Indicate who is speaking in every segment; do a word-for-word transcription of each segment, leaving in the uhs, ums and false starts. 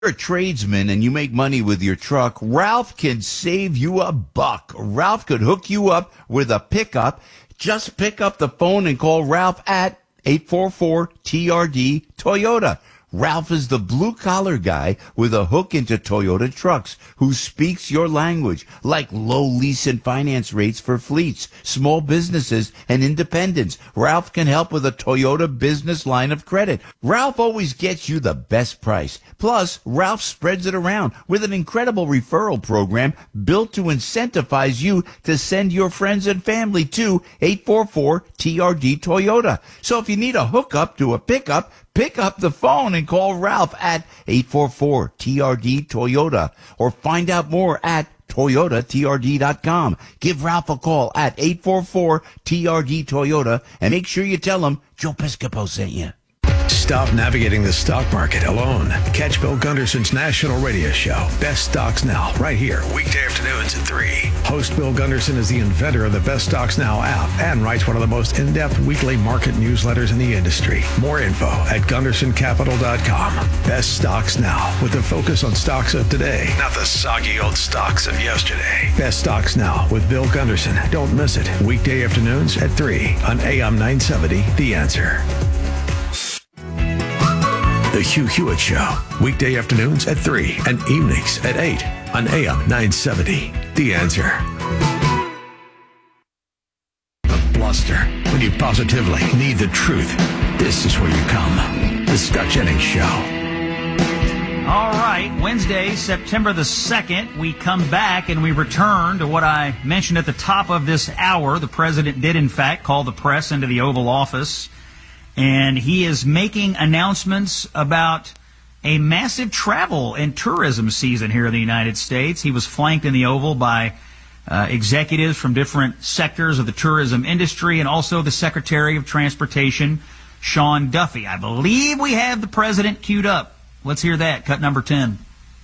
Speaker 1: You're a tradesman and you make money with your truck, Ralph can save you a buck. Ralph could hook you up with a pickup. Just pick up the phone and call Ralph at eight four four T R D Toyota. Ralph is the blue-collar guy with a hook into Toyota trucks who speaks your language, like low lease and finance rates for fleets, small businesses, and independents. Ralph can help with a Toyota business line of credit. Ralph always gets you the best price. Plus, Ralph spreads it around with an incredible referral program built to incentivize you to send your friends and family to eight four four T R D Toyota. So if you need a hookup to a pickup, pick up the phone and call Ralph at eight four four T R D Toyota or find out more at Toyota T R D dot com. Give Ralph a call at eight four four T R D Toyota and make sure you tell him Joe Piscopo sent you.
Speaker 2: Stop navigating the stock market alone. Catch Bill Gunderson's national radio show, Best Stocks Now, right here, weekday afternoons at three. Host Bill Gunderson is the inventor of the Best Stocks Now app and writes one of the most in-depth weekly market newsletters in the industry. More info at Gunderson Capital dot com. Best Stocks Now, with a focus on stocks of today, not the soggy old stocks of yesterday. Best Stocks Now with Bill Gunderson. Don't miss it. Weekday afternoons at three on A M nine seventy, The Answer. The Hugh Hewitt Show, weekday afternoons at three and evenings at eight on A M nine seventy. The Answer. The bluster, when you positively need the truth. This is where you come. The Scott Jennings Show.
Speaker 3: All right, Wednesday, September the second, we come back and we return to what I mentioned at the top of this hour. The president did, in fact, call the press into the Oval Office. And he is making announcements about a massive travel and tourism season here in the United States. He was flanked in the Oval by uh, executives from different sectors of the tourism industry and also the Secretary of Transportation, Sean Duffy. I believe we have the president queued up. Let's hear that. Cut number ten.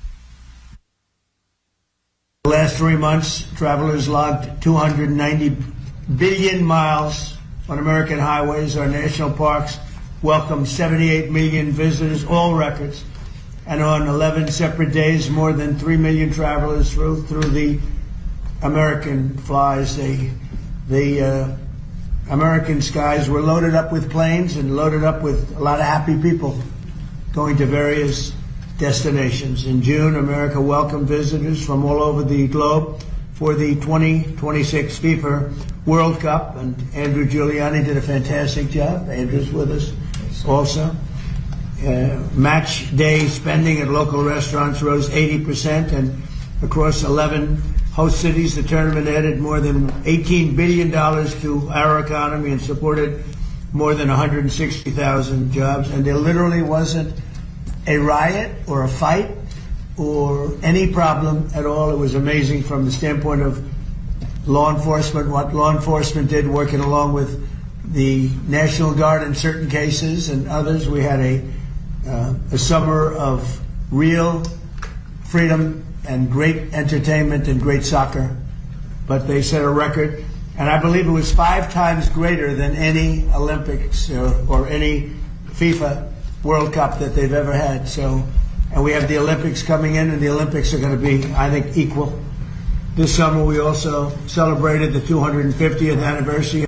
Speaker 4: The last three months, travelers logged two hundred ninety billion miles on American highways. Our national parks welcomed seventy-eight million visitors, all records. And on eleven separate days, more than three million travelers through through the American flies. The, the uh, American skies were loaded up with planes and loaded up with a lot of happy people going to various destinations. In June, America welcomed visitors from all over the globe for the twenty twenty-six FIFA World Cup, and Andrew Giuliani did a fantastic job. Andrew's with us also. Uh, match day spending at local restaurants rose eighty percent, and across eleven host cities, the tournament added more than eighteen billion dollars to our economy and supported more than one hundred sixty thousand jobs. And there literally wasn't a riot or a fight or any problem at all. It was amazing from the standpoint of law enforcement, what law enforcement did, working along with the National Guard in certain cases and others. We had a, uh, a summer of real freedom and great entertainment and great soccer. But they set a record, and I believe it was five times greater than any Olympics or, or any FIFA World Cup that they've ever had. So, and we have the Olympics coming in, and the Olympics are going to be, I think, equal. This summer, we also celebrated the two hundred fiftieth anniversary.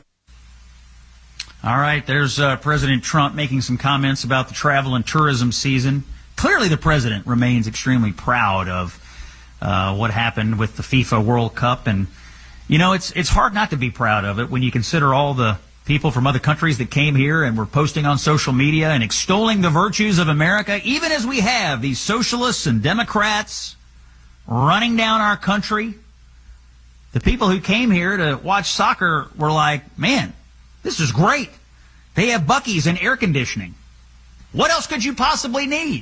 Speaker 3: All right, there's uh, President Trump making some comments about the travel and tourism season. Clearly, the president remains extremely proud of uh, what happened with the FIFA World Cup. And, you know, it's it's hard not to be proud of it when you consider all the people from other countries that came here and were posting on social media and extolling the virtues of America, even as we have these socialists and Democrats running down our country. The people who came here to watch soccer were like, man, this is great. They have Buc-ee's and air conditioning. What else could you possibly need?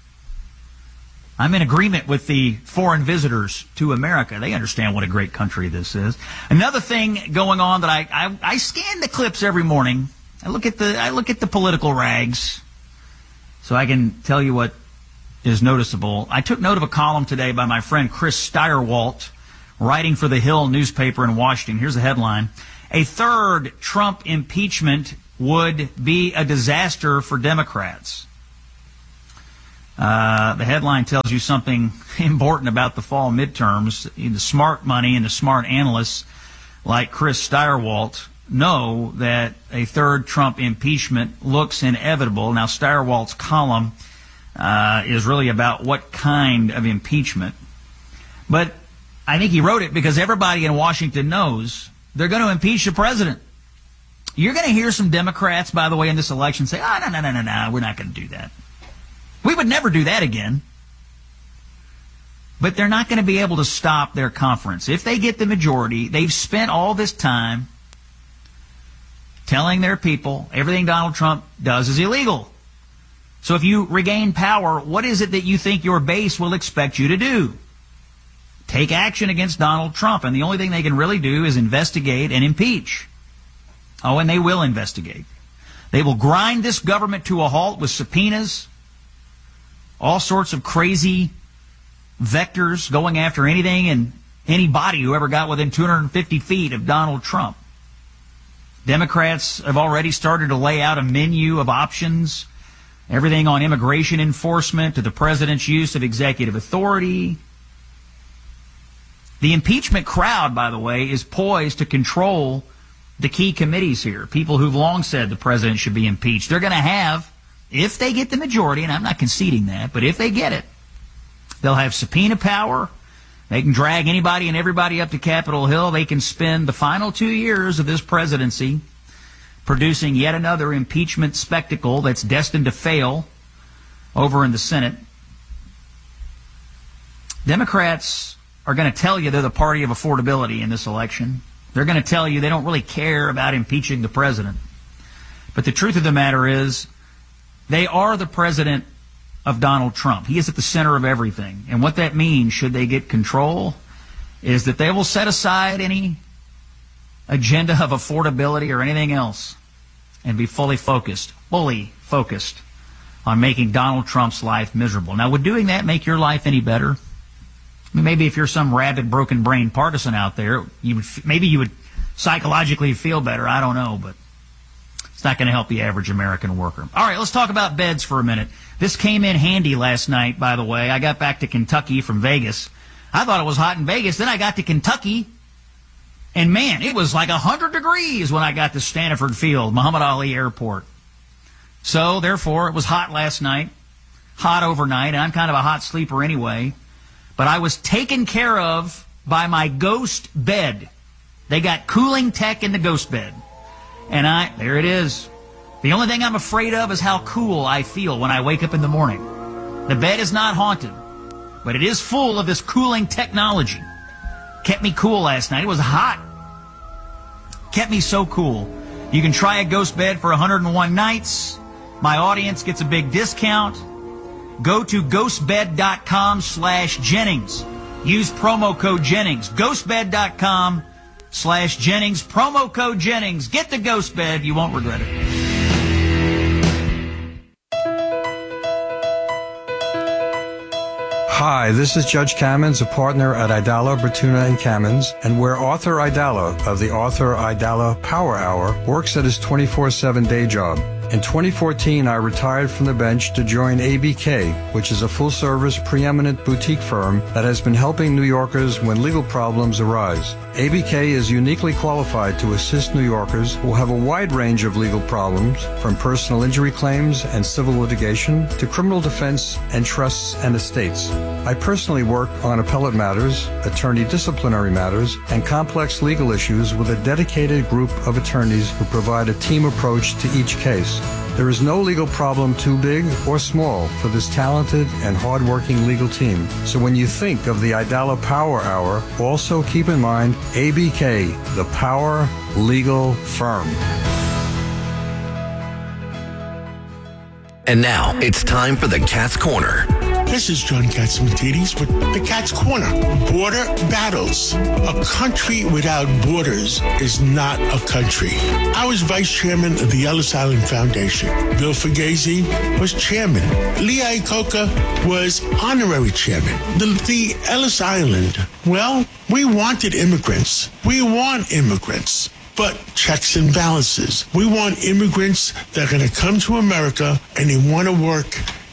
Speaker 3: I'm in agreement with the foreign visitors to America. They understand what a great country this is. Another thing going on that I, I, I scan the clips every morning. I look at the I look at the political rags so I can tell you what is noticeable. I took note of a column today by my friend Chris Steyerwalt, writing for the Hill newspaper in Washington. Here's the headline. A third Trump impeachment would be a disaster for Democrats. Uh, the headline tells you something important about the fall midterms. The smart money and the smart analysts like Chris Stirewalt know that a third Trump impeachment looks inevitable. Now, Stirewalt's column uh, is really about what kind of impeachment. But I think he wrote it because everybody in Washington knows they're going to impeach the president. You're going to hear some Democrats, by the way, in this election say, oh, no, no, no, no, no, we're not going to do that. We would never do that again. But they're not going to be able to stop their conference. If they get the majority, they've spent all this time telling their people everything Donald Trump does is illegal. So if you regain power, what is it that you think your base will expect you to do? Take action against Donald Trump. And the only thing they can really do is investigate and impeach. Oh, and they will investigate. They will grind this government to a halt with subpoenas, all sorts of crazy vectors going after anything and anybody who ever got within two hundred fifty feet of Donald Trump. Democrats have already started to lay out a menu of options, everything on immigration enforcement to the president's use of executive authority. The impeachment crowd, by the way, is poised to control the key committees here, people who've long said the president should be impeached. They're going to have, if they get the majority, and I'm not conceding that, but if they get it, they'll have subpoena power. They can drag anybody and everybody up to Capitol Hill. They can spend the final two years of this presidency producing yet another impeachment spectacle that's destined to fail over in the Senate. Democrats are going to tell you they're the party of affordability in this election. They're going to tell you they don't really care about impeaching the president. But the truth of the matter is, they are the president of Donald Trump. He is at the center of everything. And what that means, should they get control, is that they will set aside any agenda of affordability or anything else and be fully focused, fully focused on making Donald Trump's life miserable. Now, would doing that make your life any better? I mean, maybe if you're some rabid, broken-brain partisan out there, you would maybe you would psychologically feel better. I don't know, but it's not going to help the average American worker. All right, let's talk about beds for a minute. This came in handy last night, by the way. I got back to Kentucky from Vegas. I thought it was hot in Vegas. Then I got to Kentucky, and man, it was like one hundred degrees when I got to Stanford Field, Muhammad Ali Airport. So, therefore, it was hot last night, hot overnight, and I'm kind of a hot sleeper anyway. But I was taken care of by my ghost bed. They got cooling tech in the ghost bed. And I, there it is. The only thing I'm afraid of is how cool I feel when I wake up in the morning. The bed is not haunted, but it is full of this cooling technology. Kept me cool last night. It was hot. Kept me so cool. You can try a ghost bed for one hundred one nights. My audience gets a big discount. Go to ghostbed.com slash Jennings. Use promo code Jennings. Ghostbed.com slash Jennings. Promo code Jennings. Get the ghost bed. You won't regret it.
Speaker 5: Hi, this is Judge Kamins, a partner at Idala, Bertuna and Kamins, and where Arthur Idala of the Arthur Idala Power Hour works at his twenty-four seven day job. In twenty fourteen, I retired from the bench to join A B K, which is a full-service, preeminent boutique firm that has been helping New Yorkers when legal problems arise. A B K is uniquely qualified to assist New Yorkers who have a wide range of legal problems, from personal injury claims and civil litigation to criminal defense and trusts and estates. I personally work on appellate matters, attorney disciplinary matters, and complex legal issues with a dedicated group of attorneys who provide a team approach to each case. There is no legal problem too big or small for this talented and hard-working legal team. So when you think of the Idala Power Hour, also keep in mind A B K, the Power Legal Firm.
Speaker 6: And now it's time for the Cat's Corner.
Speaker 7: This is John Catsimatidis with the Cat's Corner. Border battles. A country without borders is not a country. I was vice chairman of the Ellis Island Foundation. Bill Fugazi was chairman. Lee Iacocca was honorary chairman. The, the Ellis Island, well, we wanted immigrants. We want immigrants. But checks and balances. We want immigrants that are going to come to America and they want to work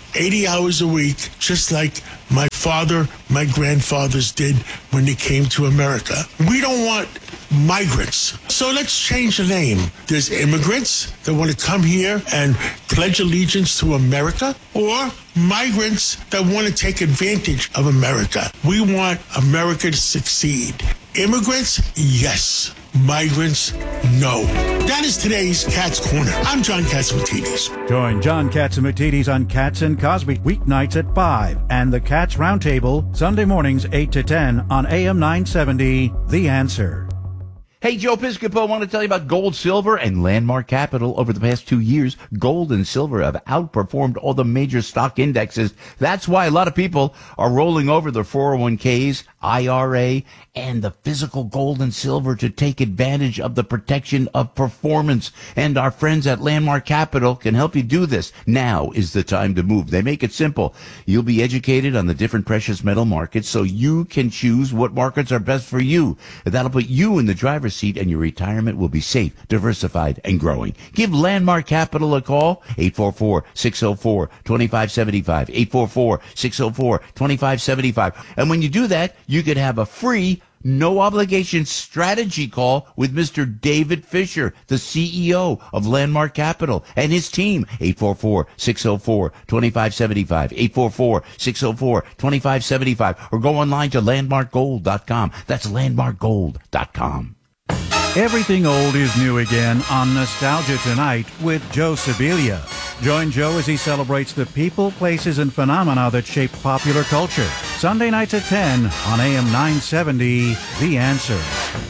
Speaker 7: eighty hours a week, just like my father, my grandfathers did when they came to America. We don't want migrants. So let's change the name. There's immigrants that want to come here and pledge allegiance to America, or migrants that want to take advantage of America. We want America to succeed. Immigrants, yes. Migrants, no. That is today's Cat's Corner. I'm John Catsimatidis.
Speaker 8: Join John Catsimatidis on Cats and Cosby weeknights at five and the Cats Roundtable Sunday mornings eight to ten on A M nine seventy, The Answer.
Speaker 1: Hey, Joe Piscopo, I want to tell you about gold, silver, and Landmark Capital. Over the past two years, gold and silver have outperformed all the major stock indexes. That's why a lot of people are rolling over their four oh one k's, I R A, and the physical gold and silver to take advantage of the protection of performance. And our friends at Landmark Capital can help you do this. Now is the time to move. They make it simple. You'll be educated on the different precious metal markets so you can choose what markets are best for you. That'll put you in the driver's seat, and your retirement will be safe, diversified, and growing. Give Landmark Capital a call, eight four four, six oh four, two five seven five, eight four four, six oh four, two five seven five. And when you do that, you could have a free, no-obligation strategy call with Mister David Fisher, the C E O of Landmark Capital, and his team, eight four four, six oh four, two five seven five, eight four four, six oh four, two five seven five, or go online to landmark gold dot com. That's landmark gold dot com.
Speaker 8: Everything old is new again on Nostalgia Tonight with Joe Sibilia. Join Joe as he celebrates the people, places, and phenomena that shape popular culture. Sunday nights at ten on A M nine seventy, The Answer.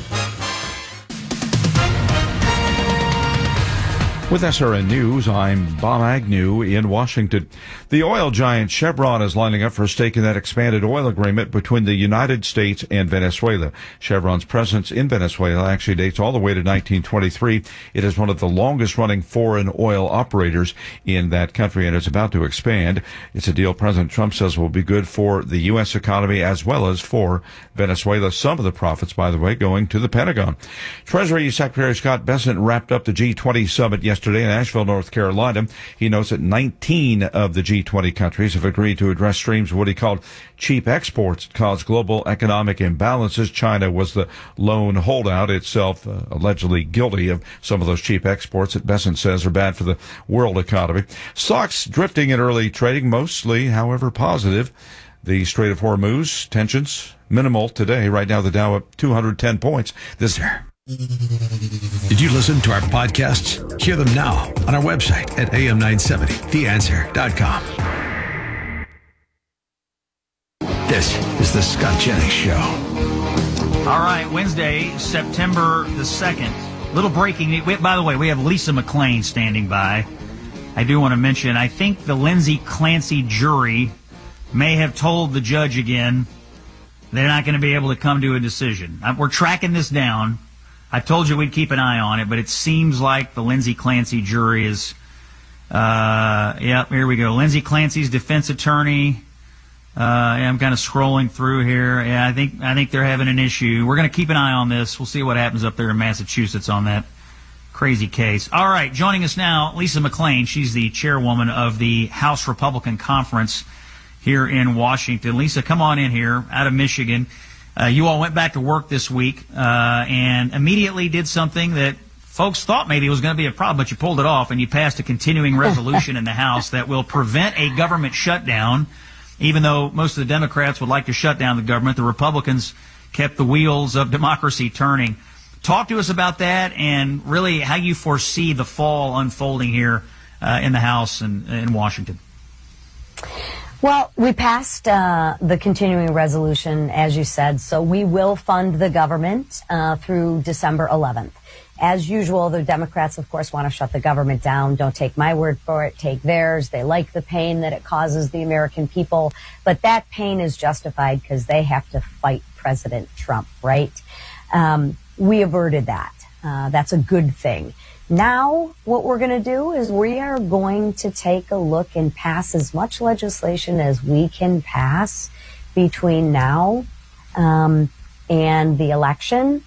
Speaker 9: With S R N News, I'm Bob Agnew in Washington. The oil giant Chevron is lining up for a stake in that expanded oil agreement between the United States and Venezuela. Chevron's presence in Venezuela actually dates all the way to nineteen twenty-three. It is one of the longest-running foreign oil operators in that country, and it's about to expand. It's a deal President Trump says will be good for the U S economy as well as for Venezuela. Some of the profits, by the way, going to the Pentagon. Treasury Secretary Scott Bessent wrapped up the G twenty summit yesterday. Yesterday in Asheville, North Carolina. He notes that nineteen of the G twenty countries have agreed to address streams of what he called cheap exports that cause global economic imbalances. China was the lone holdout, itself uh, allegedly guilty of some of those cheap exports that Bessent says are bad for the world economy. Stocks drifting in early trading, mostly, however, positive. The Strait of Hormuz tensions minimal today. Right now, the Dow up two hundred ten points. This year.
Speaker 2: Did you listen to our podcasts? Hear them now on our website at A M nine seventy the answer dot com. This is the Scott Jennings Show.
Speaker 3: All right, Wednesday, September the second. Little breaking news. By the way, we have Lisa McClain standing by. I do want to mention, I think the Lindsay Clancy jury may have told the judge again they're not going to be able to come to a decision. We're tracking this down. I told you we'd keep an eye on it, but it seems like the Lindsay Clancy jury is, uh, yep, here we go. Lindsay Clancy's defense attorney, uh, yeah, I'm kind of scrolling through here. Yeah, I think, I think they're having an issue. We're going to keep an eye on this. We'll see what happens up there in Massachusetts on that crazy case. All right, joining us now, Lisa McClain. She's the chairwoman of the House Republican Conference here in Washington. Lisa, come on in here out of Michigan. Uh, you all went back to work this week uh, and immediately did something that folks thought maybe was going to be a problem, but you pulled it off, and you passed a continuing resolution in the House that will prevent a government shutdown. Even though most of the Democrats would like to shut down the government, the Republicans kept the wheels of democracy turning. Talk to us about that and really how you foresee the fall unfolding here uh, in the House and in Washington.
Speaker 10: Well, we passed uh, the continuing resolution, as you said, so we will fund the government uh, through December eleventh. As usual, the Democrats, of course, want to shut the government down. Don't take my word for it. Take theirs. They like the pain that it causes the American people. But that pain is justified because they have to fight President Trump, right? Um, we averted that. Uh, that's a good thing. Now, what we're going to do is we are going to take a look and pass as much legislation as we can pass between now um, and the election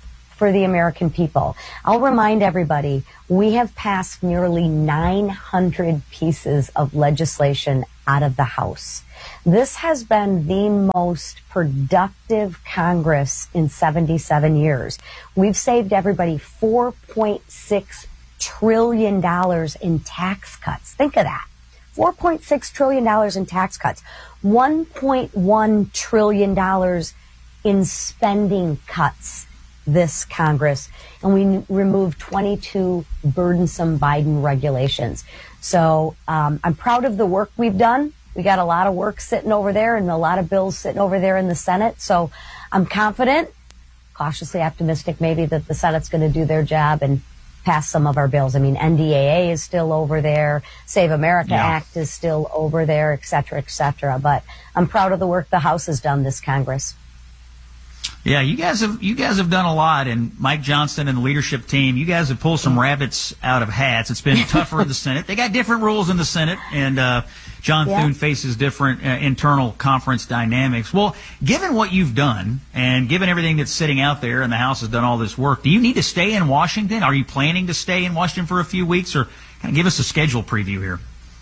Speaker 10: for the American people. I'll remind everybody, we have passed nearly nine hundred pieces of legislation out of the House. This has been the most productive Congress in seventy-seven years. We've saved everybody four point six trillion dollars in tax cuts. Think of that. four point six trillion dollars in tax cuts. one point one trillion dollars in spending cuts this Congress. And we removed twenty-two burdensome Biden regulations. So um, I'm proud of the work we've done. We got a lot of work sitting over there and a lot of bills sitting over there in the Senate. So I'm confident, cautiously optimistic maybe, that the Senate's going to do their job and pass some of our bills. I mean, N D A A is still over there. Save America yeah. Act is still over there, et cetera, et cetera. But I'm proud of the work the House has done this Congress.
Speaker 3: Yeah, you guys have you guys have done a lot, and Mike Johnston and the leadership team, you guys have pulled some rabbits out of hats. It's been tougher in the Senate. They got different rules in the Senate, and uh, John yeah. Thune faces different uh, internal conference dynamics. Well, given what you've done, and given everything that's sitting out there, and the House has done all this work, do you need to stay in Washington? Are you planning to stay in Washington for a few weeks, or kind of give us a schedule preview here?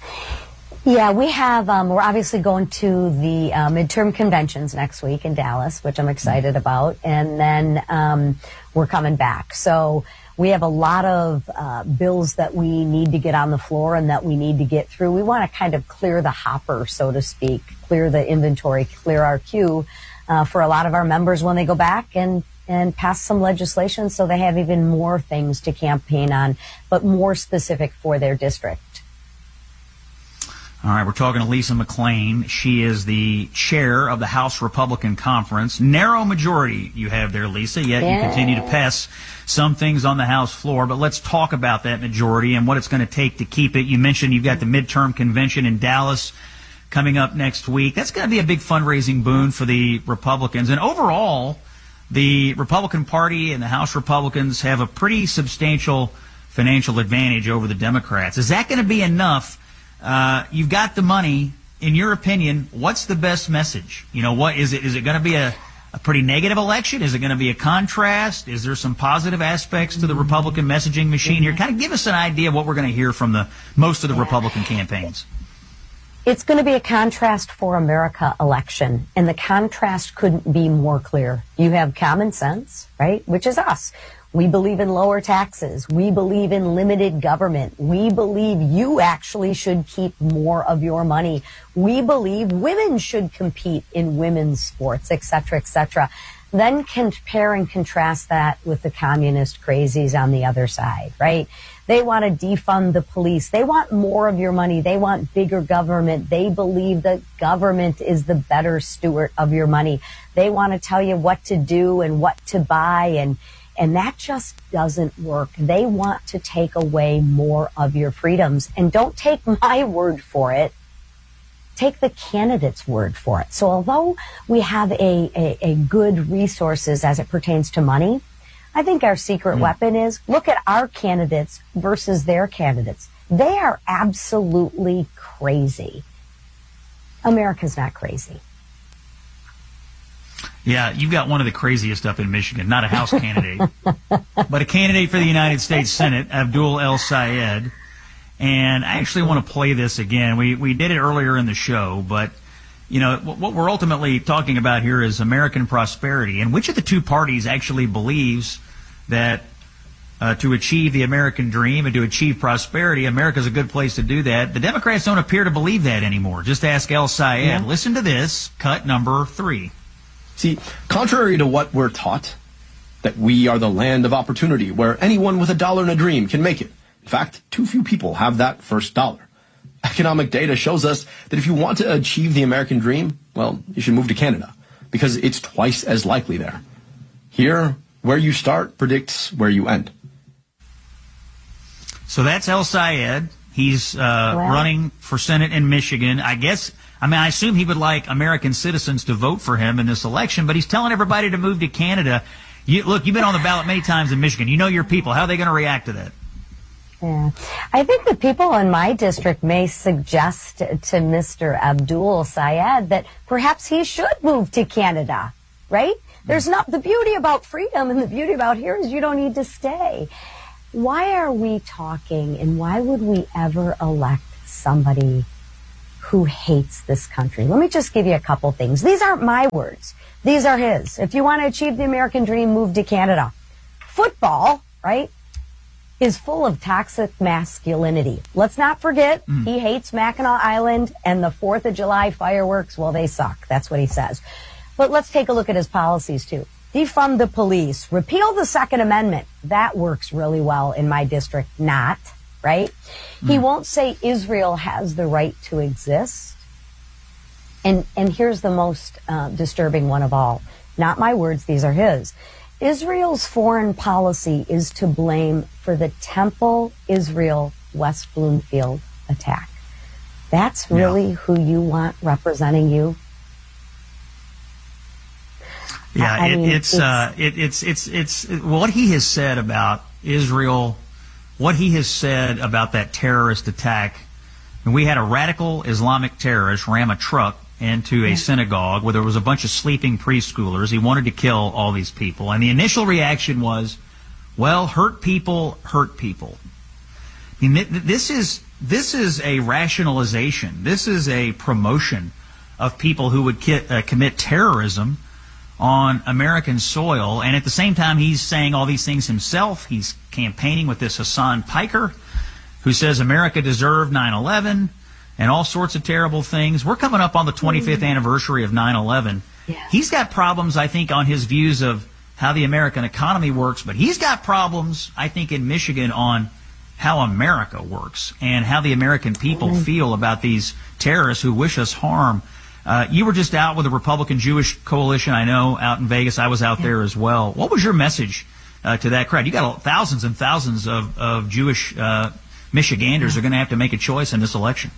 Speaker 10: Yeah, we have, um, we're obviously going to the uh, midterm conventions next week in Dallas, which I'm excited about. And then um, we're coming back. So we have a lot of uh, bills that we need to get on the floor and that we need to get through. We want to kind of clear the hopper, so to speak, clear the inventory, clear our queue uh, for a lot of our members when they go back and and pass some legislation so they have even more things to campaign on, but more specific for their district.
Speaker 3: All right, we're talking to Lisa McClain. She is the chair of the House Republican Conference. Narrow majority you have there, Lisa, yet yeah. you continue to pass some things on the House floor. But let's talk about that majority and what it's going to take to keep it. You mentioned you've got the midterm convention in Dallas coming up next week. That's going to be a big fundraising boon for the Republicans. And overall, the Republican Party and the House Republicans have a pretty substantial financial advantage over the Democrats. Is that going to be enough? Uh, you've got the money. In your opinion, what's the best message? You know, what is it? Is it going to be a, a pretty negative election? Is it going to be a contrast? Is there some positive aspects to the Republican messaging machine here? Kind of give us an idea of what we're going to hear from the most of the Republican campaigns.
Speaker 10: It's going to be a contrast for America election, and the contrast couldn't be more clear. You have common sense, right, which is us. We believe in lower taxes. We believe in limited government. We believe you actually should keep more of your money. We believe women should compete in women's sports, et cetera, et cetera. Then compare and contrast that with the communist crazies on the other side, right? They want to defund the police. They want more of your money. They want bigger government. They believe that government is the better steward of your money. They want to tell you what to do and what to buy, and And that just doesn't work. They want to take away more of your freedoms. And don't take my word for it. Take the candidate's word for it. So although we have a, a, a good resources as it pertains to money, I think our secret mm. weapon is look at our candidates versus their candidates. They are absolutely crazy. America's not crazy.
Speaker 3: Yeah, you've got one of the craziest up in Michigan, not a House candidate, but a candidate for the United States Senate, Abdul El-Sayed. And I actually want to play this again. We we did it earlier in the show, but, you know, what we're ultimately talking about here is American prosperity. And which of the two parties actually believes that uh, to achieve the American dream and to achieve prosperity, America's a good place to do that? The Democrats don't appear to believe that anymore. Just ask El-Sayed. Yeah. Listen to this, cut number three.
Speaker 11: See, contrary to what we're taught, that we are the land of opportunity where anyone with a dollar and a dream can make it. In fact, too few people have that first dollar. Economic data shows us that if you want to achieve the American dream, well, you should move to Canada because it's twice as likely there. Here, where you start predicts where you end.
Speaker 3: So that's El-Sayed. He's uh, wow. running for Senate in Michigan. I guess... I mean, I assume he would like American citizens to vote for him in this election, but he's telling everybody to move to Canada. You, look, you've been on the ballot many times in Michigan. You know your people. How are they going to react to that?
Speaker 10: Yeah. I think the people in my district may suggest to Mister Abdul Sayed that perhaps he should move to Canada, right? There's not, the beauty about freedom and the beauty about here is you don't need to stay. Why are we talking, and why would we ever elect somebody who hates this country? Let me just give you a couple things. These aren't my words. These are his. If you want to achieve the American dream, move to Canada. Football, right, is full of toxic masculinity. Let's not forget, mm. he hates Mackinac Island and the fourth of July fireworks. Well, they suck. That's what he says. But let's take a look at his policies, too. Defund the police. Repeal the Second Amendment. That works really well in my district. Not, right? Mm. He won't say Israel has the right to exist. And and here's the most uh, disturbing one of all. Not my words, these are his. Israel's foreign policy is to blame for the Temple Israel West Bloomfield attack. That's really yeah. who you want representing you?
Speaker 3: Yeah,
Speaker 10: I
Speaker 3: it,
Speaker 10: mean,
Speaker 3: it's,
Speaker 10: it's,
Speaker 3: uh, it, it's it's it's what he has said about Israel, what he has said about that terrorist attack. And we had a radical Islamic terrorist ram a truck into a synagogue where there was a bunch of sleeping preschoolers. He wanted to kill all these people. And the initial reaction was, well, hurt people, hurt people. I mean, this is, this is a rationalization. This is a promotion of people who would ki- uh, commit terrorism on American soil. And at the same time, he's saying all these things himself. He's campaigning with this Hassan Piker, who says America deserved nine eleven. And all sorts of terrible things. We're coming up on the twenty-fifth anniversary of nine eleven.
Speaker 10: Yeah.
Speaker 3: He's got problems, I think, on his views of how the American economy works, but he's got problems, I think, in Michigan on how America works and how the American people mm-hmm. feel about these terrorists who wish us harm. Uh, you were just out with the Republican Jewish Coalition, I know, out in Vegas. I was out yeah. there as well. What was your message uh, to that crowd? You got thousands and thousands of, of Jewish uh, Michiganders yeah. are going to have to make a choice in this election.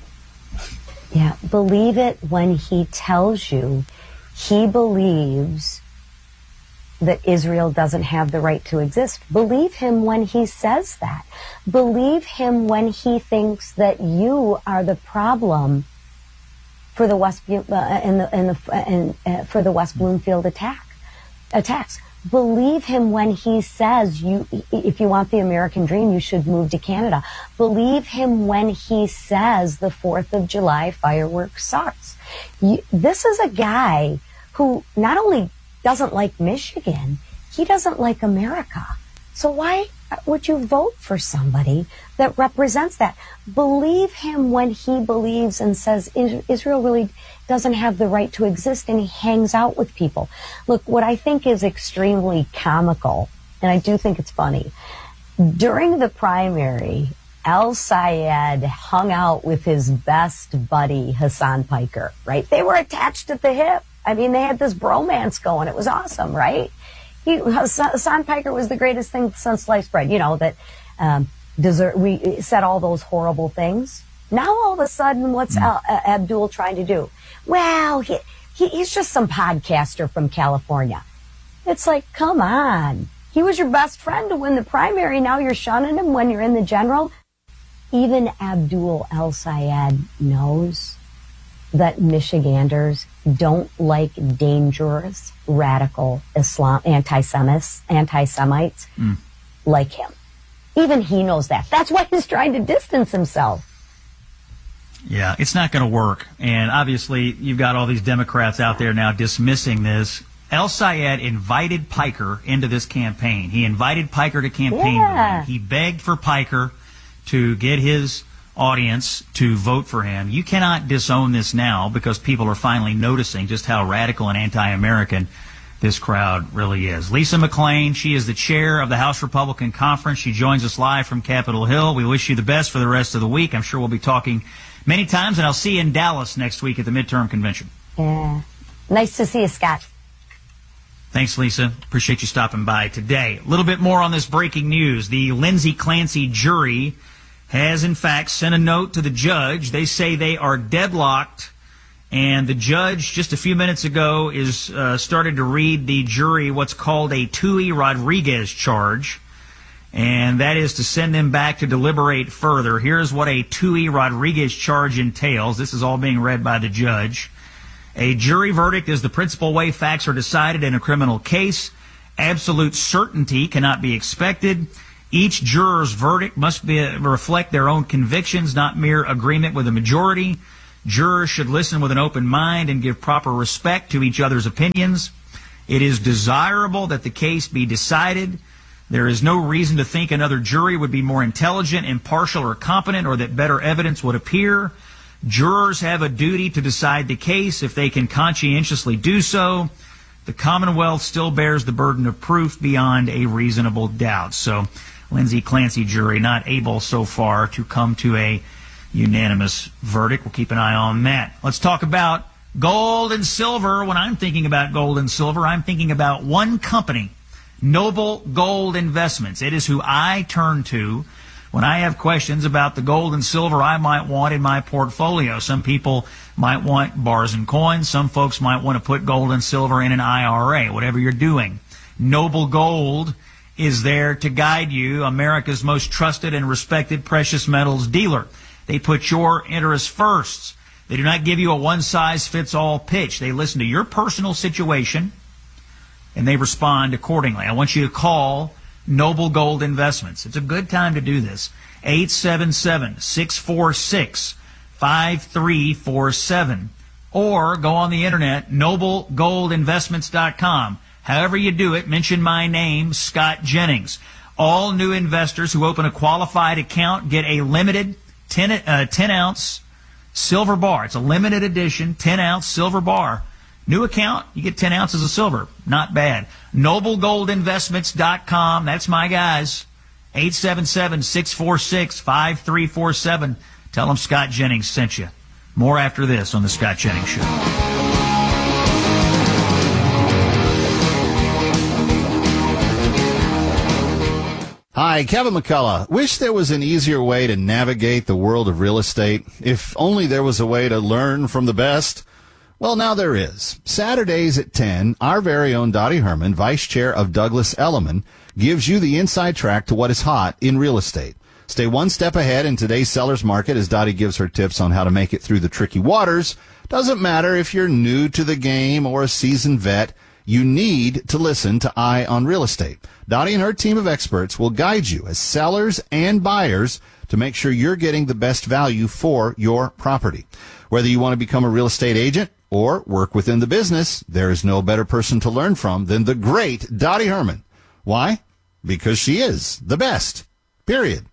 Speaker 10: Yeah, believe it when he tells you he believes that Israel doesn't have the right to exist. Believe him when he says that. Believe him when he thinks that you are the problem for the West uh, in the in the in, uh, for the West Bloomfield attack attacks. Believe him when he says you, if you want the American dream, you should move to Canada. Believe him when he says the fourth of July fireworks sucks. You, this is a guy who not only doesn't like Michigan, he doesn't like America. So why would you vote for somebody that represents that? Believe him when he believes and says Israel really doesn't have the right to exist, and he hangs out with people. Look, what I think is extremely comical, and I do think it's funny, during the primary, El-Sayed hung out with his best buddy, Hassan Piker, right? They were attached at the hip. I mean, they had this bromance going. It was awesome, right? He, Hassan Piker was the greatest thing since sliced bread. You know, that um, desert, we said all those horrible things. Now, all of a sudden, what's mm. Al, uh, Abdul trying to do? Well, he, he, he's just some podcaster from California. It's like, come on. He was your best friend to win the primary. Now you're shunning him when you're in the general. Even Abdul El-Sayed knows that Michiganders don't like dangerous, radical Islam, anti-Semites, anti-Semites mm. like him. Even he knows that. That's why he's trying to distance himself.
Speaker 3: Yeah, it's not going to work. And obviously, you've got all these Democrats out there now dismissing this. El-Sayed invited Piker into this campaign. He invited Piker to campaign
Speaker 10: yeah.
Speaker 3: with him. He begged for Piker to get his audience to vote for him. You cannot disown this now because people are finally noticing just how radical and anti-American this crowd really is. Lisa McClain, she is the chair of the House Republican Conference. She joins us live from Capitol Hill. We wish you the best for the rest of the week. I'm sure we'll be talking many times, and I'll see you in Dallas next week at the midterm convention.
Speaker 10: Yeah. Nice to see you, Scott.
Speaker 3: Thanks, Lisa. Appreciate you stopping by today. A little bit more on this breaking news. The Lindsay Clancy jury has, in fact, sent a note to the judge. They say they are deadlocked, and the judge, just a few minutes ago, is uh, started to read the jury what's called a Tui Rodriguez charge, and that is to send them back to deliberate further. Here's what a Tui Rodriguez charge entails. This is all being read by the judge. A jury verdict is the principal way facts are decided in a criminal case. Absolute certainty cannot be expected. Each juror's verdict must be, reflect their own convictions, not mere agreement with the majority. Jurors should listen with an open mind and give proper respect to each other's opinions. It is desirable that the case be decided. There is no reason to think another jury would be more intelligent, impartial, or competent, or that better evidence would appear. Jurors have a duty to decide the case if they can conscientiously do so. The Commonwealth still bears the burden of proof beyond a reasonable doubt. So, Lindsay Clancy jury not able so far to come to a unanimous verdict. We'll keep an eye on that. Let's talk about gold and silver. When I'm thinking about gold and silver, I'm thinking about one company, Noble Gold Investments. It is who I turn to when I have questions about the gold and silver I might want in my portfolio. Some people might want bars and coins. Some folks might want to put gold and silver in an I R A, whatever you're doing. Noble Gold is there to guide you, America's most trusted and respected precious metals dealer. They put your interests first. They do not give you a one-size-fits-all pitch. They listen to your personal situation, and they respond accordingly. I want you to call Noble Gold Investments. It's a good time to do this. eight seven seven, six four six, five three four seven. Or go on the internet, noble gold investments dot com. However you do it, mention my name, Scott Jennings. All new investors who open a qualified account get a limited ten, uh, ten ounce silver bar. It's a limited edition ten ounce silver bar. New account, you get ten ounces of silver. Not bad. noble gold investments dot com. That's my guys. eight seven seven, six four six, five three four seven. Tell them Scott Jennings sent you. More after this on The Scott Jennings Show.
Speaker 12: Hi, Kevin McCullough. Wish there was an easier way to navigate the world of real estate. If only there was a way to learn from the best. Well, now there is. Saturdays at ten, our very own Dottie Herman, Vice Chair of Douglas Elliman, gives you the inside track to what is hot in real estate. Stay one step ahead in today's seller's market as Dottie gives her tips on how to make it through the tricky waters. Doesn't matter if you're new to the game or a seasoned vet, you need to listen to Eye on Real Estate. Dottie and her team of experts will guide you as sellers and buyers to make sure you're getting the best value for your property. Whether you want to become a real estate agent or work within the business, there is no better person to learn from than the great Dottie Herman. Why? Because she is the best. Period.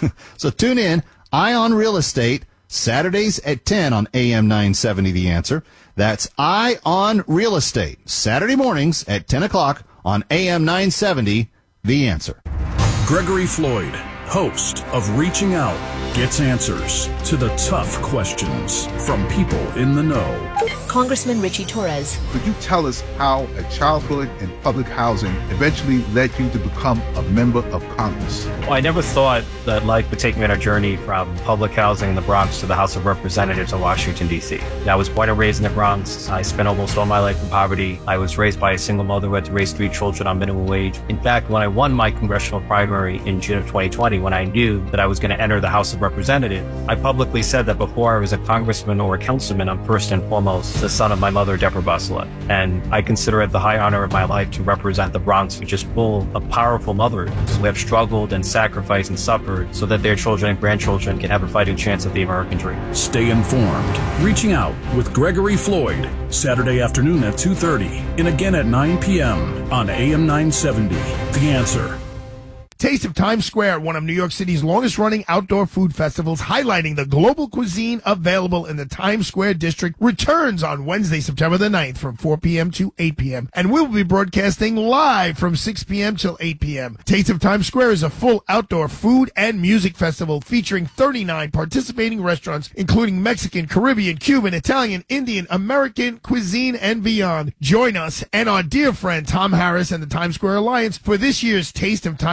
Speaker 12: So tune in, Eye on Real Estate, Saturdays at ten on A M nine seventy The Answer. That's Eye on Real Estate, Saturday mornings at ten o'clock on A M nine seventy The Answer.
Speaker 13: Gregory Floyd, host of Reaching Out, gets answers to the tough questions from people in the know.
Speaker 14: Congressman Richie Torres.
Speaker 15: Could you tell us how a childhood in public housing eventually led you to become a member of Congress?
Speaker 16: Well, I never thought that life would take me on a journey from public housing in the Bronx to the House of Representatives in Washington, D C. I was born and raised in the Bronx. I spent almost all my life in poverty. I was raised by a single mother who had to raise three children on minimum wage. In fact, when I won my congressional primary in June of twenty twenty, when I knew that I was going to enter the House of Representatives, I publicly said that before I was a congressman or a councilman, I'm first and foremost the son of my mother, Deborah Busselette. And I consider it the high honor of my life to represent the Bronx, which is full of powerful mothers who have struggled and sacrificed and suffered so that their children and grandchildren can have a fighting chance at the American dream.
Speaker 13: Stay informed. Reaching Out with Gregory Floyd, Saturday afternoon at two thirty and again at nine p.m. on A M nine seventy. The Answer.
Speaker 17: Taste of Times Square, one of New York City's longest-running outdoor food festivals, highlighting the global cuisine available in the Times Square district, returns on Wednesday, September the ninth from four p.m. to eight p.m. And we'll be broadcasting live from six p.m. till eight p.m. Taste of Times Square is a full outdoor food and music festival featuring thirty-nine participating restaurants, including Mexican, Caribbean, Cuban, Italian, Indian, American cuisine, and beyond. Join us and our dear friend Tom Harris and the Times Square Alliance for this year's Taste of Times Square.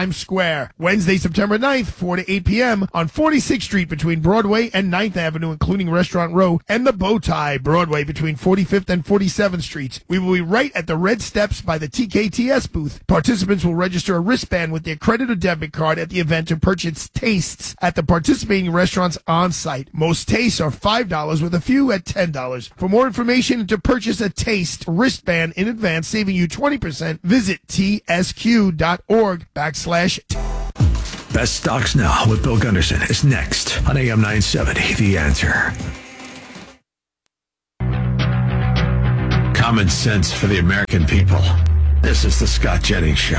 Speaker 17: Square, Wednesday, September ninth, four to eight p.m. on forty-sixth Street between Broadway and ninth Avenue, including Restaurant Row and the Bow Tie, Broadway between forty-fifth and forty-seventh Streets. We will be right at the red steps by the T K T S booth. Participants will register a wristband with their credit or debit card at the event to purchase tastes at the participating restaurants on site. Most tastes are five dollars with a few at ten dollars. For more information and to purchase a taste wristband in advance, saving you twenty percent, visit tsq.org backslash.
Speaker 2: Best Stocks Now with Bill Gunderson is next on A M nine seventy, The Answer. Common sense for the American people. This is the Scott Jennings Show.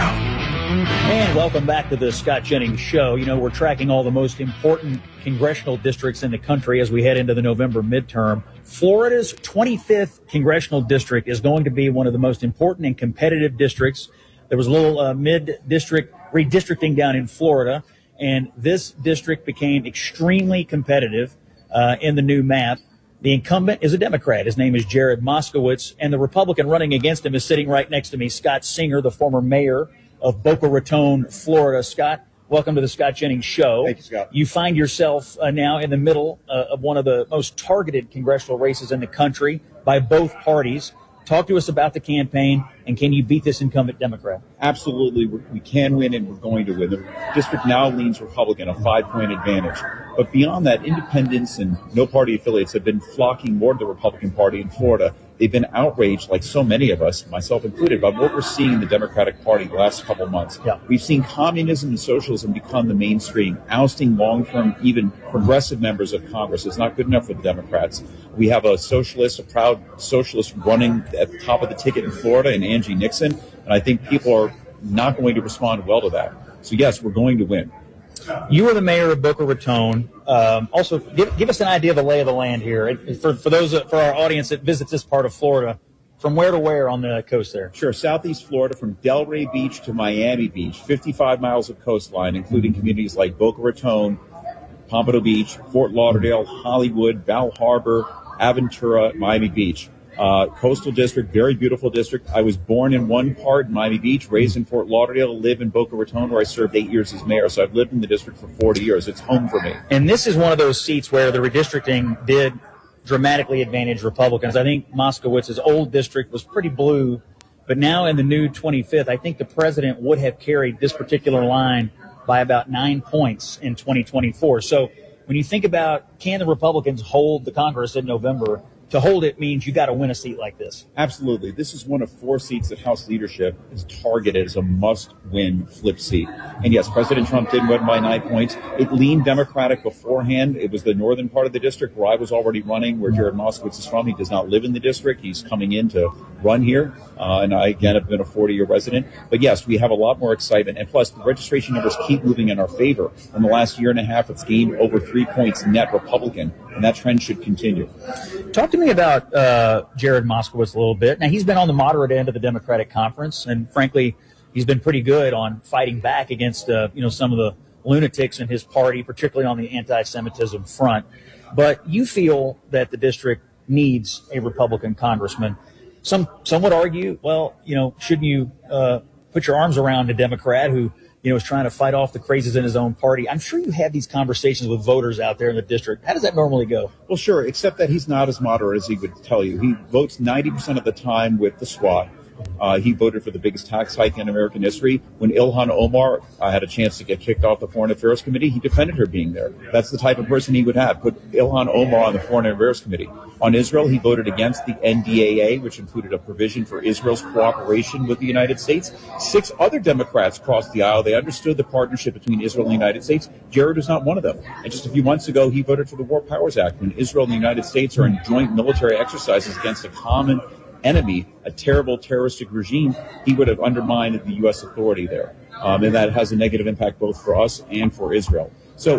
Speaker 3: And welcome back to the Scott Jennings Show. You know, we're tracking all the most important congressional districts in the country as we head into the November midterm. Florida's twenty-fifth congressional district is going to be one of the most important and competitive districts. There was a little uh, mid-district redistricting down in Florida, and this district became extremely competitive uh, in the new map. The incumbent is a Democrat. His name is Jared Moskowitz, and the Republican running against him is sitting right next to me, Scott Singer, the former mayor of Boca Raton, Florida. Scott, welcome to the Scott Jennings Show.
Speaker 18: Thank you, Scott.
Speaker 3: You find yourself uh, now in the middle uh, of one of the most targeted congressional races in the country by both parties. Talk to us about the campaign, and can you beat this incumbent Democrat?
Speaker 18: Absolutely. We can win, and we're going to win. The district now leans Republican, a five-point advantage. But beyond that, independents and no-party affiliates have been flocking more to the Republican Party in Florida. They've been outraged, like so many of us, myself included, by what we're seeing in the Democratic Party the last couple of months.
Speaker 3: Yeah.
Speaker 18: We've seen communism and socialism become the mainstream, ousting long-term, even progressive members of Congress. It's not good enough for the Democrats. We have a socialist, a proud socialist running at the top of the ticket in Florida, and Angie Nixon, and I think people are not going to respond well to that. So, yes, we're going to win.
Speaker 3: You are the mayor of Boca Raton. Um, also, give, give us an idea of the lay of the land here. For, for those for our audience that visits this part of Florida, from where to where on the coast there?
Speaker 18: Sure. Southeast Florida, from Delray Beach to Miami Beach, fifty-five miles of coastline, including communities like Boca Raton, Pompano Beach, Fort Lauderdale, Hollywood, Val Harbor, Aventura, Miami Beach. Uh, coastal district, very beautiful district. I was born in one part, Miami Beach, raised in Fort Lauderdale, live in Boca Raton, where I served eight years as mayor. So I've lived in the district for forty years. It's home for me.
Speaker 3: And this is one of those seats where the redistricting did dramatically advantage Republicans. I think Moskowitz's old district was pretty blue, but now in the new twenty-fifth, I think the president would have carried this particular line by about nine points in twenty twenty-four. So when you think about, can the Republicans hold the Congress in November? To hold it means you got to win a seat like this.
Speaker 18: Absolutely. This is one of four seats that House leadership is targeted as a must-win flip seat. And yes, President Trump did win by nine points. It leaned Democratic beforehand. It was the northern part of the district where I was already running, where Jared Moskowitz is from. He does not live in the district. He's coming in to run here. Uh, and I, again, have been a forty-year resident. But yes, we have a lot more excitement. And plus, the registration numbers keep moving in our favor. In the last year and a half, it's gained over three points net Republican. And that trend should continue.
Speaker 3: Talk to me about uh, Jared Moskowitz a little bit. Now, he's been on the moderate end of the Democratic conference, and frankly, he's been pretty good on fighting back against uh, you know some of the lunatics in his party, particularly on the anti-Semitism front. But you feel that the district needs a Republican congressman. Some some would argue, well, you know, shouldn't you uh, put your arms around a Democrat who you know, is trying to fight off the crazes in his own party? I'm sure you have these conversations with voters out there in the district. How does that normally go?
Speaker 18: Well, sure, except that he's not as moderate as he would tell you. He votes ninety percent of the time with the SWAT. Uh, he voted for the biggest tax hike in American history. When Ilhan Omar uh, had a chance to get kicked off the Foreign Affairs Committee, he defended her being there. That's the type of person he would have. Put Ilhan Omar on the Foreign Affairs Committee. On Israel, he voted against the N D A A, which included a provision for Israel's cooperation with the United States. Six other Democrats crossed the aisle. They understood the partnership between Israel and the United States. Jared was not one of them. And just a few months ago, he voted for the War Powers Act, when Israel and the United States are in joint military exercises against a common enemy, a terrible terroristic regime. He would have undermined the U S authority there. Um, and that has a negative impact both for us and for Israel. So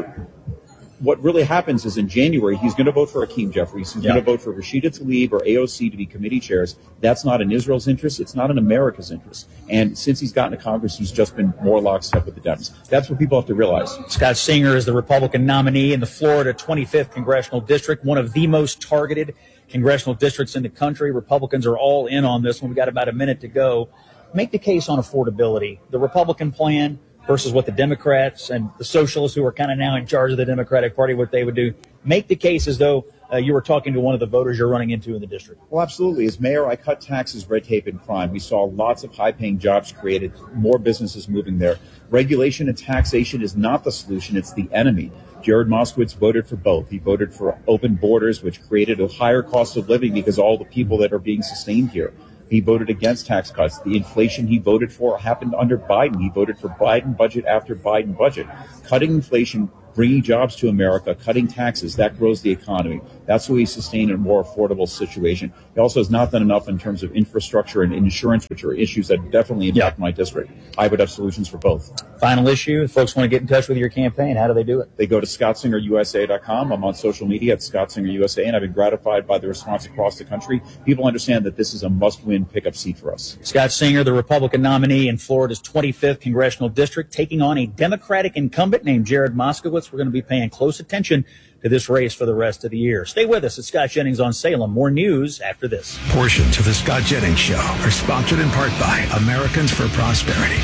Speaker 18: what really happens is in January, he's going to vote for Hakeem Jeffries. He's yeah. going to vote for Rashida Tlaib or A O C to be committee chairs. That's not in Israel's interest. It's not in America's interest. And since he's gotten to Congress, he's just been more lockstep with the Dems. That's what people have to realize.
Speaker 3: Scott Singer is the Republican nominee in the Florida twenty-fifth Congressional District, one of the most targeted congressional districts in the country. Republicans are all in on this one. We've got about a minute to go. Make the case on affordability. The Republican plan
Speaker 19: versus what the Democrats and the socialists who are kind of now in charge of the Democratic Party, what they would do. Make the case as though uh, you were talking to one of the voters you're running into in the district.
Speaker 18: Well, absolutely. As mayor, I cut taxes, red tape, and crime. We saw lots of high-paying jobs created, more businesses moving there. Regulation and taxation is not the solution, it's the enemy. Jared Moskowitz voted for both. He voted for open borders, which created a higher cost of living because all the people that are being sustained here. He voted against tax cuts. The inflation he voted for happened under Biden. He voted for Biden budget after Biden budget. Cutting inflation, bringing jobs to America, cutting taxes, that grows the economy. That's how we sustain a more affordable situation. He also has not done enough in terms of infrastructure and insurance, which are issues that definitely impact yeah. my district. I would have solutions for both.
Speaker 19: Final issue, if folks want to get in touch with your campaign, how do they do it?
Speaker 18: They go to Scott Singer U S A dot com. I'm on social media at Scott Singer U S A, and I've been gratified by the response across the country. People understand that this is a must-win pickup seat for us.
Speaker 19: Scott Singer, the Republican nominee in Florida's twenty-fifth congressional district, taking on a Democratic incumbent named Jared Moskowitz. We're going to be paying close attention to this race for the rest of the year. Stay with us at Scott Jennings on Salem. More news after this.
Speaker 2: Portions of the Scott Jennings Show are sponsored in part by Americans for Prosperity.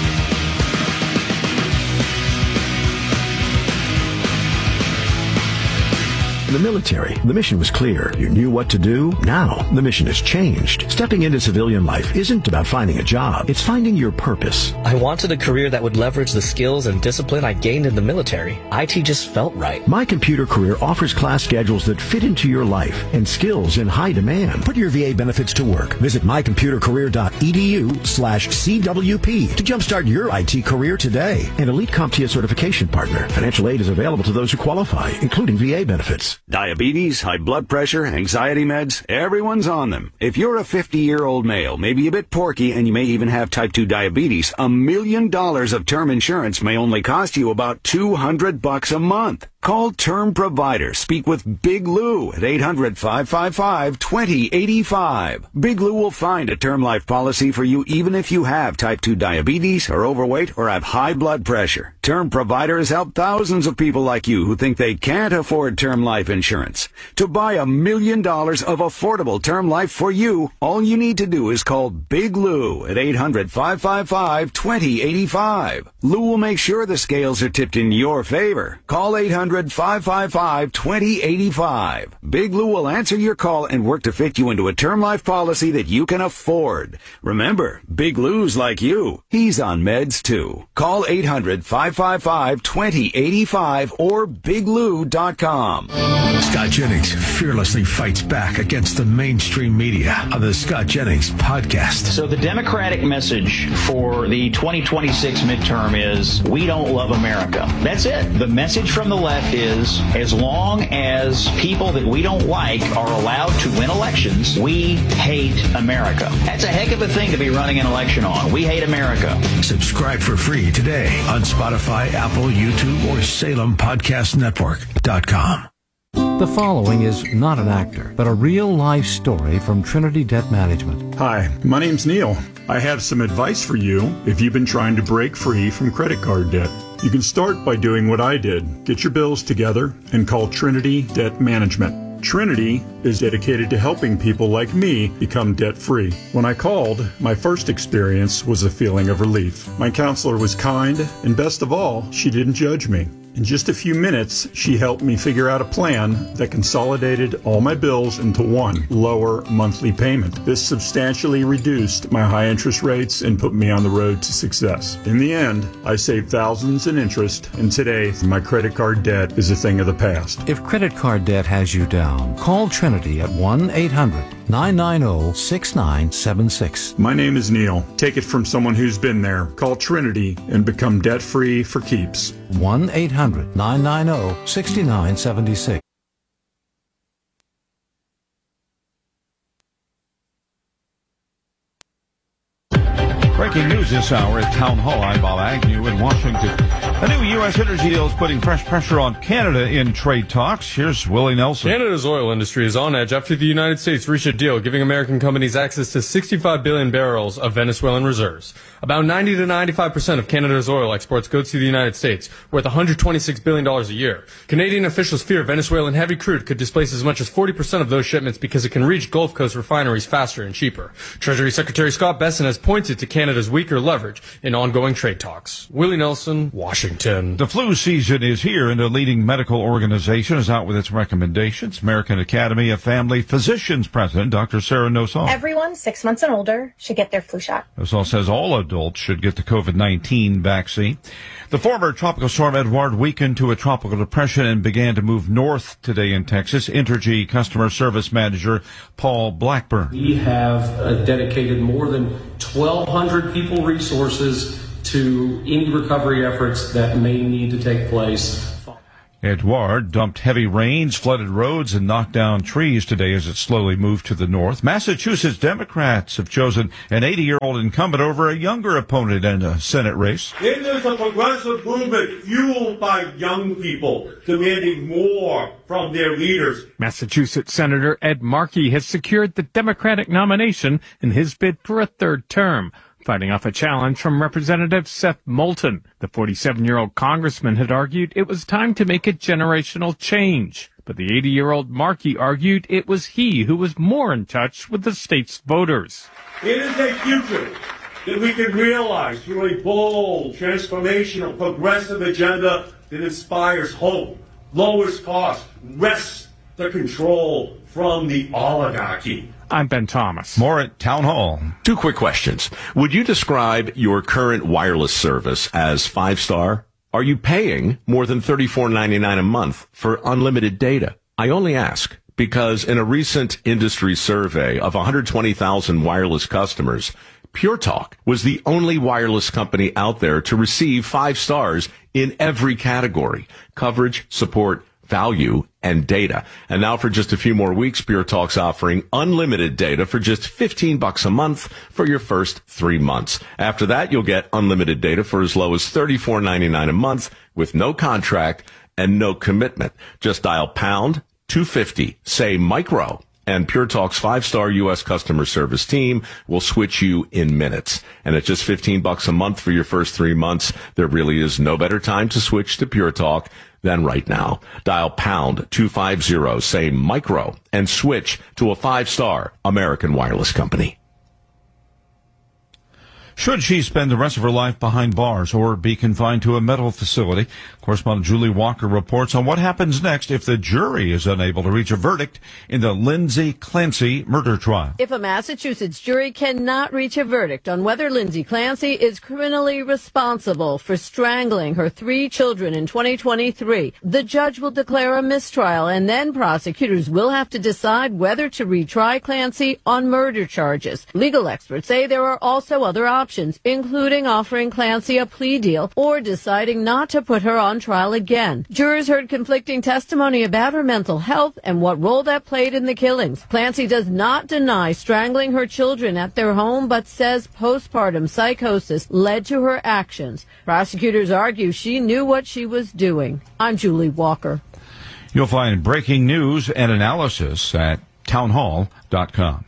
Speaker 2: In the military, the mission was clear. You knew what to do. Now, the mission has changed. Stepping into civilian life isn't about finding a job. It's finding your purpose.
Speaker 20: I wanted a career that would leverage the skills and discipline I gained in the military. I T just felt right.
Speaker 2: My Computer Career offers class schedules that fit into your life and skills in high demand. Put your V A benefits to work. Visit my computer career dot e d u slash C W P to jumpstart your I T career today. An Elite CompTIA certification partner. Financial aid is available to those who qualify, including V A benefits.
Speaker 21: Diabetes, high blood pressure, anxiety meds, everyone's on them. If you're a fifty-year-old male, maybe a bit porky, and you may even have type two diabetes, a million dollars of term insurance may only cost you about two hundred bucks a month. Call Term Provider. Speak with Big Lou at eight hundred, five five five, two zero eight five. Big Lou will find a term life policy for you even if you have type two diabetes, are overweight, or have high blood pressure. Term Provider has helped thousands of people like you who think they can't afford term life insurance. To buy a million dollars of affordable term life for you, all you need to do is call Big Lou at eight hundred, five five five, two zero eight five. Lou will make sure the scales are tipped in your favor. Call eight hundred, five five five, two zero eight five. Big Lou will answer your call and work to fit you into a term life policy that you can afford. Remember, Big Lou's like you. He's on meds too. Call eight hundred, five five five, two zero eight five or big lou dot com.
Speaker 2: Scott Jennings fearlessly fights back against the mainstream media on the Scott Jennings podcast.
Speaker 3: So the Democratic message for the twenty twenty-six midterm is, we don't love America. That's it. The message from the left is, as long as people that we don't like are allowed to win elections, we hate America. That's a heck of a thing to be running an election on. We hate America.
Speaker 2: Subscribe for free today on Spotify, Apple, YouTube, or Salem Podcast Network dot com.
Speaker 22: The following is not an actor, but a real-life story from Trinity Debt Management.
Speaker 23: Hi, my name's Neil. I have some advice for you if you've been trying to break free from credit card debt. You can start by doing what I did. Get your bills together and call Trinity Debt Management. Trinity is dedicated to helping people like me become debt-free. When I called, my first experience was a feeling of relief. My counselor was kind, and best of all, she didn't judge me. In just a few minutes, she helped me figure out a plan that consolidated all my bills into one lower monthly payment. This substantially reduced my high interest rates and put me on the road to success. In the end, I saved thousands in interest, and today, my credit card debt is a thing of the past.
Speaker 22: If credit card debt has you down, call Trinity at one eight hundred, nine nine zero, six nine seven six.
Speaker 23: My name is Neil. Take it from someone who's been there. Call Trinity and become debt-free for keeps.
Speaker 22: one eight hundred, nine nine zero, six nine seven six.
Speaker 9: Breaking news this hour at Town Hall. I'm Bob Agnew in Washington. A new U S energy deal is putting fresh pressure on Canada in trade talks. Here's Willie Nelson.
Speaker 24: Canada's oil industry is on edge after the United States reached a deal giving American companies access to sixty-five billion barrels of Venezuelan reserves. About ninety to ninety-five percent of Canada's oil exports go to the United States, worth one hundred twenty-six billion dollars a year. Canadian officials fear Venezuelan heavy crude could displace as much as forty percent of those shipments because it can reach Gulf Coast refineries faster and cheaper. Treasury Secretary Scott Bessent has pointed to Canada Canada's weaker leverage in ongoing trade talks. Willie Nelson, Washington.
Speaker 9: The flu season is here, and a leading medical organization is out with its recommendations. American Academy of Family Physicians President Doctor Sarah Nosal.
Speaker 4: Everyone six months and older should get their flu shot.
Speaker 9: Nosal says all adults should get the COVID nineteen vaccine. The former tropical storm Edouard weakened to a tropical depression and began to move north today in Texas. Entergy customer service manager Paul Blackburn.
Speaker 5: We have uh, dedicated more than twelve hundred people resources to any recovery efforts that may need to take place.
Speaker 9: Edouard dumped heavy rains, flooded roads, and knocked down trees today as it slowly moved to the north. Massachusetts Democrats have chosen an eighty-year-old incumbent over a younger opponent in a Senate race.
Speaker 6: It is a progressive movement fueled by young people demanding more from their leaders.
Speaker 7: Massachusetts Senator Ed Markey has secured the Democratic nomination in his bid for a third term, fighting off a challenge from Representative Seth Moulton. The forty-seven-year-old congressman had argued it was time to make a generational change. But the eighty-year-old Markey argued it was he who was more in touch with the state's voters.
Speaker 6: It is a future that we can realize through a bold, transformational, progressive agenda that inspires hope, lowers costs, wrests the control from the oligarchy.
Speaker 7: I'm Ben Thomas.
Speaker 9: More at Town Hall.
Speaker 25: Two quick questions. Would you describe your current wireless service as five-star? Are you paying more than thirty-four ninety-nine a month for unlimited data? I only ask because in a recent industry survey of one hundred twenty thousand wireless customers, Pure Talk was the only wireless company out there to receive five stars in every category: coverage, support, value, and data. And now for just a few more weeks, Pure Talk's offering unlimited data for just fifteen bucks a month for your first three months. After that, you'll get unlimited data for as low as thirty-four ninety-nine a month with no contract and no commitment. Just dial pound two fifty, say micro, and Pure Talk's five-star U S customer service team will switch you in minutes. And at just fifteen bucks a month for your first three months, there really is no better time to switch to Pure Talk than right now. Dial pound two fifty, say micro, and switch to a five-star American wireless company.
Speaker 9: Should she spend the rest of her life behind bars or be confined to a mental facility? Correspondent Julie Walker reports on what happens next if the jury is unable to reach a verdict in the Lindsay Clancy murder trial.
Speaker 26: If a Massachusetts jury cannot reach a verdict on whether Lindsay Clancy is criminally responsible for strangling her three children in twenty twenty-three, the judge will declare a mistrial, and then prosecutors will have to decide whether to retry Clancy on murder charges. Legal experts say there are also other options. Options, including offering Clancy a plea deal or deciding not to put her on trial again. Jurors heard conflicting testimony about her mental health and what role that played in the killings. Clancy does not deny strangling her children at their home, but says postpartum psychosis led to her actions. Prosecutors argue she knew what she was doing. I'm Julie Walker.
Speaker 9: You'll find breaking news and analysis at townhall dot com.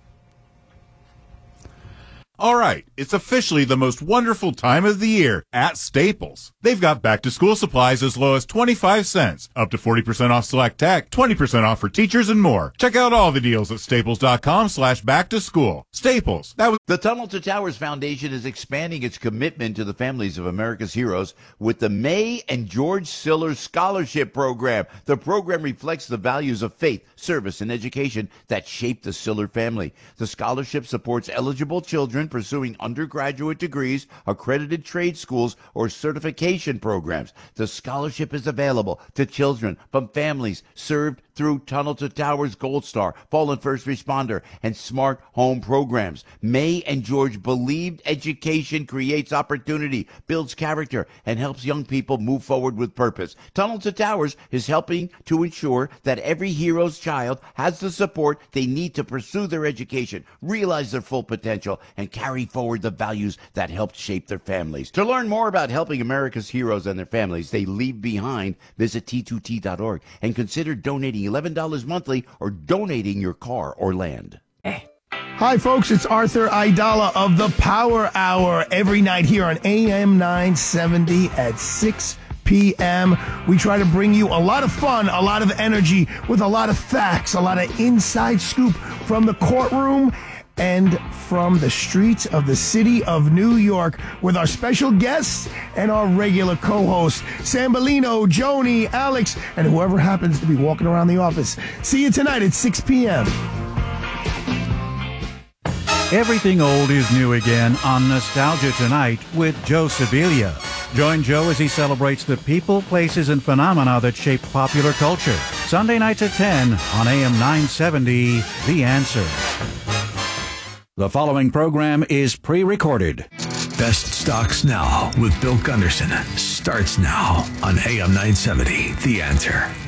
Speaker 27: All right, it's officially the most wonderful time of the year at Staples. They've got back-to-school supplies as low as twenty-five cents, up to forty percent off select tech, twenty percent off for teachers, and more. Check out all the deals at staples.com slash back-to-school. Staples. That was-
Speaker 1: the Tunnel to Towers Foundation is expanding its commitment to the families of America's heroes with the May and George Siller Scholarship Program. The program reflects the values of faith, service, and education that shaped the Siller family. The scholarship supports eligible children pursuing undergraduate degrees, accredited trade schools, or certification programs. The scholarship is available to children from families served through Tunnel to Towers Gold Star, Fallen First Responder, and Smart Home programs. May and George believed education creates opportunity, builds character, and helps young people move forward with purpose. Tunnel to Towers is helping to ensure that every hero's child has the support they need to pursue their education, realize their full potential, and carry forward the values that helped shape their families. To learn more about helping America's heroes and their families they leave behind, visit T two T dot org and consider donating eleven dollars monthly or donating your car or land.
Speaker 17: Hi, folks. It's Arthur Aidala of the Power Hour every night here on A M nine seventy at six p.m. We try to bring you a lot of fun, a lot of energy with a lot of facts, a lot of inside scoop from the courtroom. and from the streets of the city of New York with our special guests and our regular co-hosts, Sambolino, Joni, Alex, and whoever happens to be walking around the office. See you tonight at six p.m.
Speaker 8: Everything old is new again on Nostalgia Tonight with Joe Sibilia. Join Joe as he celebrates the people, places, and phenomena that shape popular culture. Sunday nights at ten on A M nine seventy, The Answer. The following program is pre-recorded.
Speaker 2: Best Stocks Now with Bill Gunderson starts now on A M nine seventy, The Answer.